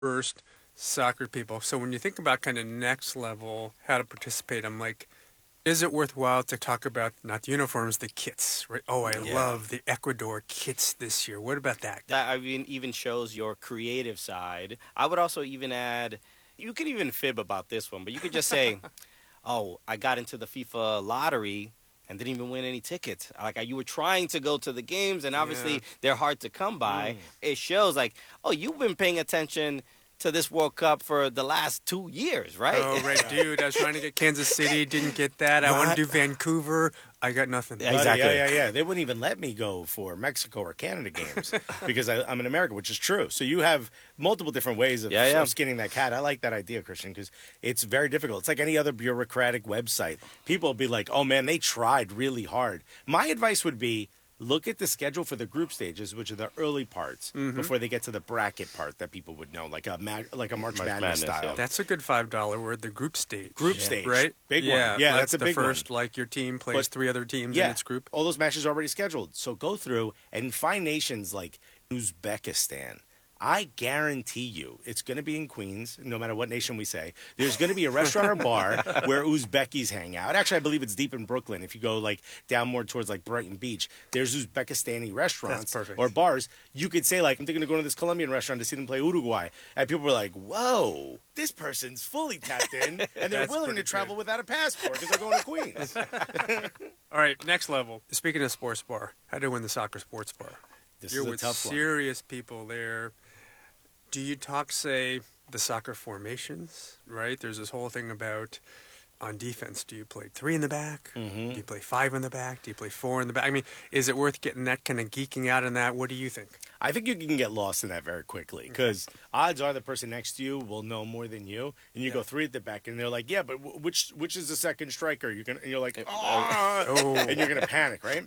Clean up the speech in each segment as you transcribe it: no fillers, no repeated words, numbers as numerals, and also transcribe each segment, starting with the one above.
first soccer people. So when you think about kind of next level, how to participate, I'm like, is it worthwhile to talk about not the uniforms, the kits, right? Oh, I love the Ecuador kits this year. What about that? That even shows your creative side. I would also even add, you could even fib about this one, but you could just say, oh, I got into the FIFA lottery and didn't even win any tickets. Like you were trying to go to the games, and obviously they're hard to come by. It shows like, oh, you've been paying attention to this World Cup for the last 2 years, right? Oh, right, dude. I was trying to get Kansas City, didn't get that. I want to do Vancouver. I got nothing. Yeah, exactly. Yeah. They wouldn't even let me go for Mexico or Canada games because I'm in America, which is true. So you have multiple different ways of skinning that cat. I like that idea, Christian, because it's very difficult. It's like any other bureaucratic website. People will be like, oh, man, they tried really hard. My advice would be, look at the schedule for the group stages, which are the early parts, before they get to the bracket part that people would know, like a March Madness style. Yeah. That's a good $5 word, the group stage. Group stage. Right? Big one. Yeah, that's a big one. The first, like your team plays three other teams in its group. All those matches are already scheduled. So go through and find nations like Uzbekistan. I guarantee you it's going to be in Queens, no matter what nation we say. There's going to be a restaurant or bar where Uzbekis hang out. Actually, I believe it's deep in Brooklyn. If you go like down more towards like Brighton Beach, there's Uzbekistani restaurants or bars. You could say like, I'm thinking of going to this Colombian restaurant to see them play Uruguay. And people were like, whoa, this person's fully tapped in and they're willing to travel without a passport because they're going to Queens. All right, next level. Speaking of sports bar, how to win the soccer sports bar. You're with serious people there. Do you talk, say, the soccer formations, right? There's this whole thing about on defense. Do you play 3 in the back? Do you play 5 in the back? Do you play 4 in the back? I mean, is it worth getting that kind of geeking out in that? What do you think? I think you can get lost in that very quickly because odds are the person next to you will know more than you. And you go 3 at the back, and they're like, yeah, but which is the second striker? And you're like, oh, and you're going to panic, right?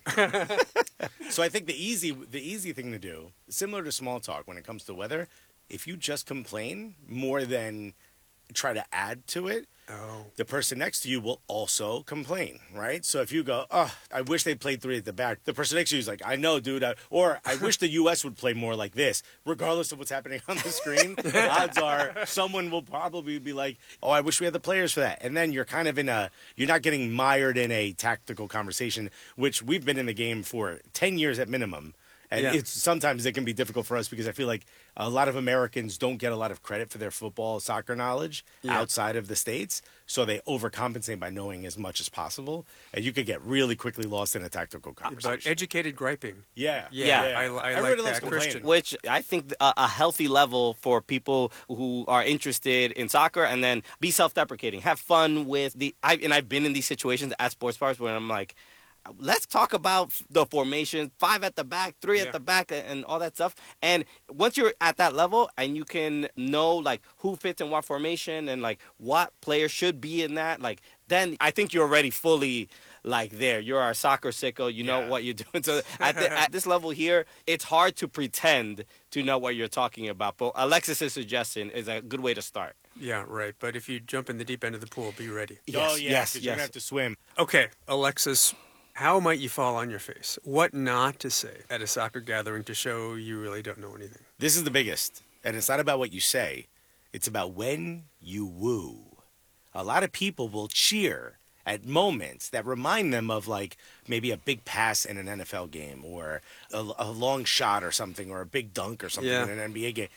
So I think the easy thing to do, similar to small talk when it comes to weather, if you just complain more than try to add to it, the person next to you will also complain, right? So if you go, oh, I wish they played 3 at the back, the person next to you is like, I know, dude, or I wish the U.S. would play more like this, regardless of what's happening on the screen. Odds are someone will probably be like, oh, I wish we had the players for that. And then you're kind of you're not getting mired in a tactical conversation, which we've been in the game for 10 years at minimum. And sometimes it can be difficult for us because I feel like a lot of Americans don't get a lot of credit for their football, soccer knowledge outside of the States. So they overcompensate by knowing as much as possible. And you could get really quickly lost in a tactical conversation. But educated griping. Yeah. I like that, Christian. Which I think a healthy level for people who are interested in soccer, and then be self-deprecating. Have fun with I've been in these situations at sports bars where I'm like, let's talk about the formation, 5 at the back, 3 at the back, and all that stuff. And once you're at that level and you can know, like, who fits in what formation and, like, what player should be in that, like, then I think you're already fully, like, there. You're our soccer sicko. You know what you're doing. So at this level here, it's hard to pretend to know what you're talking about. But Alexis's suggestion is a good way to start. Yeah, right. But if you jump in the deep end of the pool, be ready. Yes. You're going to have to swim. Okay, Alexis, how might you fall on your face? What not to say at a soccer gathering to show you really don't know anything? This is the biggest. And it's not about what you say. It's about when you woo. A lot of people will cheer at moments that remind them of, like, maybe a big pass in an NFL game or a long shot or something or a big dunk or something in an NBA game.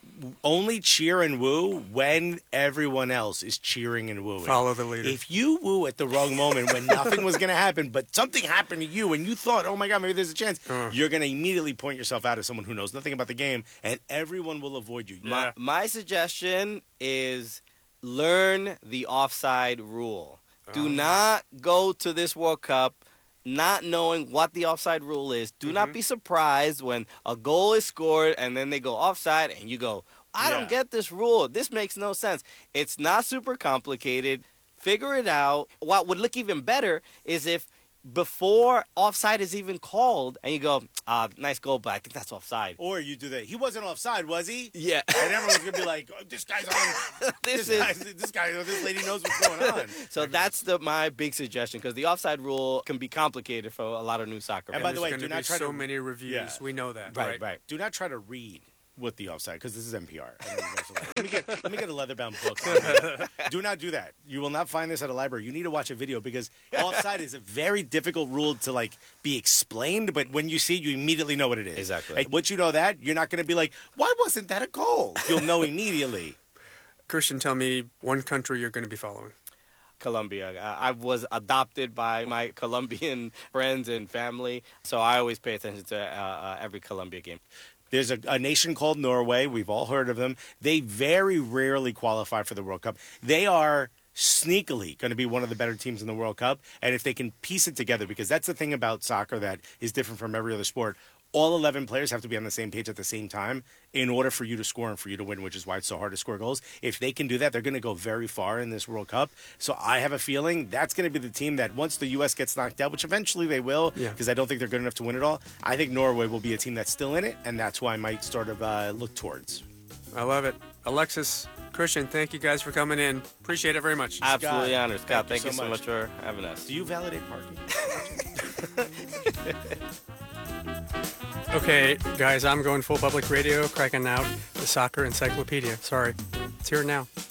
Only cheer and woo when everyone else is cheering and wooing. Follow the leader. If you woo at the wrong moment when nothing was going to happen, but something happened to you and you thought, oh my God, maybe there's a chance, you're going to immediately point yourself out as someone who knows nothing about the game, and everyone will avoid you. My suggestion is learn the offside rule. Do not go to this World Cup not knowing what the offside rule is. Do not be surprised when a goal is scored and then they go offside and you go, I don't get this rule. This makes no sense. It's not super complicated. Figure it out. What would look even better is if before offside is even called and you go, nice goal, but I think that's offside. Or you do that. He wasn't offside, was he? Yeah. And everyone's going to be like, oh, this guy's on. this lady knows what's going on. So that's my big suggestion, because the offside rule can be complicated for a lot of new soccer And players. by the way, do not try so many reviews. We know that. Right. Do not try to read with the offside because this is NPR. Let me get a leather-bound book. Do not do that. You will not find this at a library. You need to watch a video because offside is a very difficult rule to like be explained. But when you see it, you immediately know what it is. Exactly. Like, once you know that, you're not going to be like, why wasn't that a goal? You'll know immediately. Christian, tell me one country you're going to be following. Colombia. I was adopted by my Colombian friends and family, so I always pay attention to every Colombia game. There's a nation called Norway. We've all heard of them. They very rarely qualify for the World Cup. They are sneakily going to be one of the better teams in the World Cup. And if they can piece it together, because that's the thing about soccer that is different from every other sport, all 11 players have to be on the same page at the same time in order for you to score and for you to win, which is why it's so hard to score goals. If they can do that, they're going to go very far in this World Cup. So I have a feeling that's going to be the team that once the U.S. gets knocked out, which eventually they will, because I don't think they're good enough to win it all, I think Norway will be a team that's still in it, and that's who I might sort of look towards. I love it. Alexis, Christian, thank you guys for coming in. Appreciate it very much. Absolutely honored. Scott, thank you so much for having us. Do you validate parking? Okay, guys, I'm going full public radio, cracking out the soccer encyclopedia. Sorry. It's here now.